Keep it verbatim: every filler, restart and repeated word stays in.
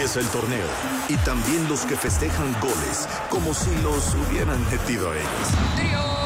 empieza el torneo. Y también los que festejan goles como si los hubieran metido ellos.